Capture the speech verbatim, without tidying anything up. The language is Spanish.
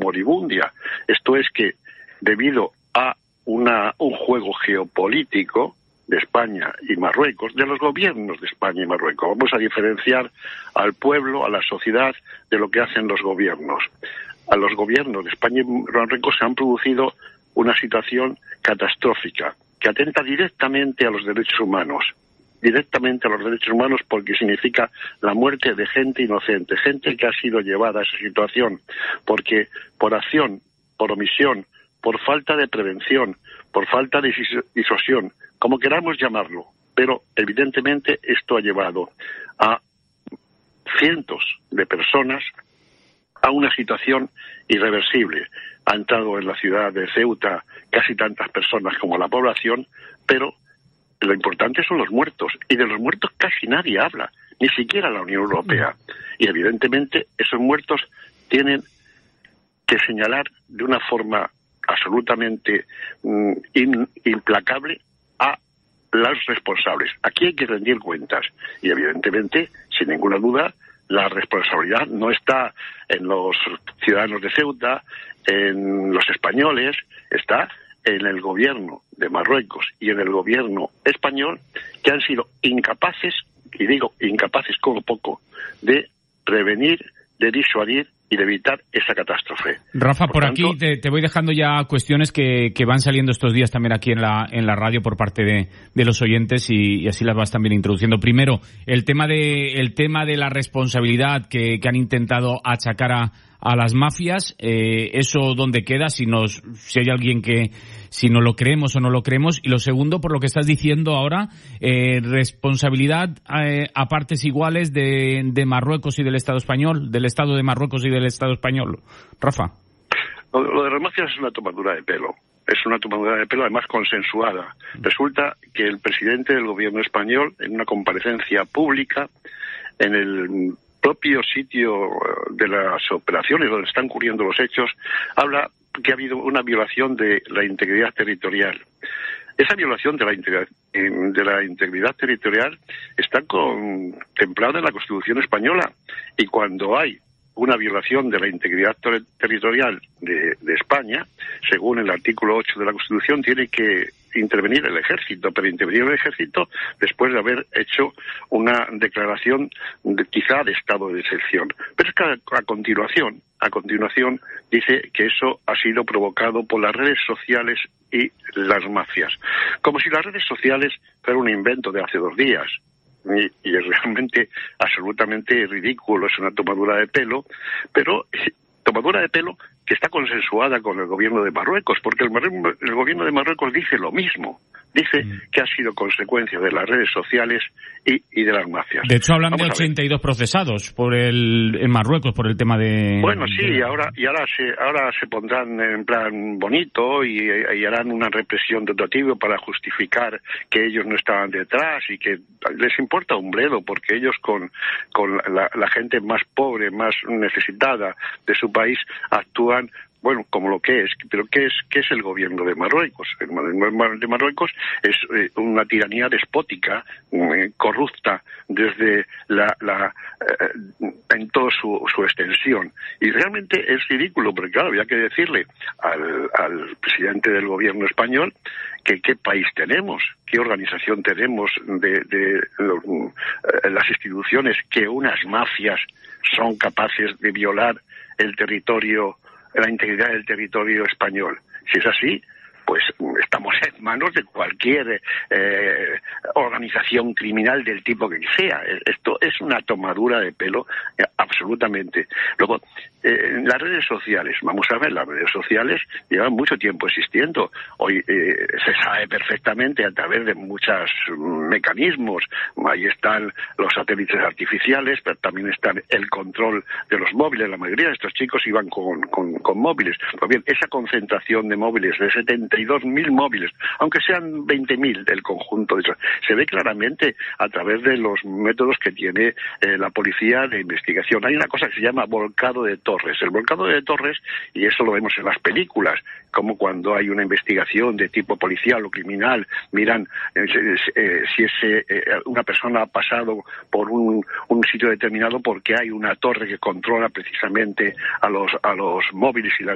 moribundia. Esto es que, debido a una, un juego geopolítico de España y Marruecos, de los gobiernos de España y Marruecos, vamos a diferenciar al pueblo, a la sociedad, de lo que hacen los gobiernos. A los gobiernos de España y Marruecos se han producido una situación catastrófica que atenta directamente a los derechos humanos, directamente a los derechos humanos porque significa la muerte de gente inocente, gente que ha sido llevada a esa situación, porque por acción, por omisión, por falta de prevención, por falta de disuasión, como queramos llamarlo, pero evidentemente esto ha llevado a cientos de personas a una situación irreversible. Ha entrado en la ciudad de Ceuta casi tantas personas como la población, pero lo importante son los muertos, y de los muertos casi nadie habla, ni siquiera la Unión Europea. Y evidentemente esos muertos tienen que señalar de una forma absolutamente mm, in, implacable a los responsables. Aquí hay que rendir cuentas, y evidentemente, sin ninguna duda, la responsabilidad no está en los ciudadanos de Ceuta, en los españoles, está en el gobierno de Marruecos y en el gobierno español, que han sido incapaces, y digo incapaces como poco, de prevenir, de disuadir y de evitar esa catástrofe. Rafa, por, por tanto, aquí te, te voy dejando ya cuestiones que, que van saliendo estos días también aquí en la en la radio por parte de, de los oyentes y, y así las vas también introduciendo. Primero, el tema de el tema de la responsabilidad que, que han intentado achacar a, a las mafias, eh, eso dónde queda, si nos si hay alguien que si no lo creemos o no lo creemos. Y lo segundo, por lo que estás diciendo ahora, eh, responsabilidad eh, a partes iguales de, de Marruecos y del Estado español, del Estado de Marruecos y del Estado español. Rafa. Lo, lo de las mafias es una tomadura de pelo. Es una tomadura de pelo, además consensuada. Resulta que el presidente del gobierno español, en una comparecencia pública, en el propio sitio de las operaciones donde están ocurriendo los hechos, habla que ha habido una violación de la integridad territorial. Esa violación de la integridad, de la integridad territorial está contemplada en la Constitución española, y cuando hay una violación de la integridad ter- territorial de, de España, según el artículo ocho de la Constitución, tiene que intervenir el ejército, pero intervenir el ejército después de haber hecho una declaración de, quizá de estado de excepción. Pero es que a, a continuación, a continuación dice que eso ha sido provocado por las redes sociales y las mafias. Como si las redes sociales fueran un invento de hace dos días. Y, y es realmente absolutamente ridículo, es una tomadura de pelo, pero tomadura de pelo que está consensuada con el gobierno de Marruecos, porque el, el gobierno de Marruecos dice lo mismo, dice mm. que ha sido consecuencia de las redes sociales y, y de las mafias. De hecho, hablan Vamos de ochenta y dos procesados por el en Marruecos por el tema de... Bueno, sí, de... ahora y ahora se ahora se pondrán en plan bonito y, y harán una represión de otro tipo para justificar que ellos no estaban detrás y que les importa un bledo, porque ellos con, con la, la gente más pobre, más necesitada de su país actúan, bueno, como lo que es. Pero ¿qué es qué es el gobierno de Marruecos? El gobierno de Marruecos es eh, una tiranía despótica, eh, corrupta desde la, la eh, en toda su, su extensión. Y realmente es ridículo, porque claro, había que decirle al, al presidente del gobierno español que qué país tenemos, qué organización tenemos de, de, de eh, las instituciones, que unas mafias son capaces de violar el territorio, la integridad del territorio español. Si es así, pues estamos en manos de cualquier eh, organización criminal del tipo que sea. Esto es una tomadura de pelo eh, absolutamente. Luego, eh, en las redes sociales, vamos a ver, las redes sociales llevan mucho tiempo existiendo. Hoy eh, se sabe perfectamente a través de muchos mecanismos. Ahí están los satélites artificiales, pero también está el control de los móviles. La mayoría de estos chicos iban con, con, con móviles. Pues bien, esa concentración de móviles de setenta y dos mil móviles, aunque sean veinte mil del conjunto de esos, se ve claramente a través de los métodos que tiene eh, la policía de investigación. Hay una cosa que se llama volcado de torres. El volcado de torres, y eso lo vemos en las películas, como cuando hay una investigación de tipo policial o criminal, miran eh, eh, si ese, eh, una persona ha pasado por un, un sitio determinado porque hay una torre que controla precisamente a los, a los móviles y las